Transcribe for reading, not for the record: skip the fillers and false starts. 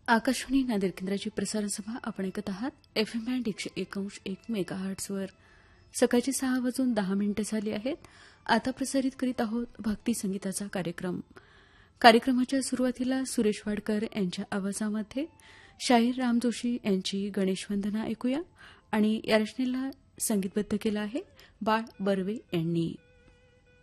आकाशवाणी नांदेड केंद्राची प्रसारण सभा आपण ऐकत आहात. एफएम बँड 101.1 मेगाहर्ट्झवर सकाळची 6:10 झाली आहेत. आता प्रसारित करीत आहोत भक्ती संगीताचा कार्यक्रम. कार्यक्रमाच्या सुरुवातीला सुरेश वाडकर यांच्या आवाजामध्ये शाहीर राम जोशी यांची गणेश वंदना ऐकूया आणि या रचनेला संगीतबद्ध केलं आहे बाळ बर्वे यांनी.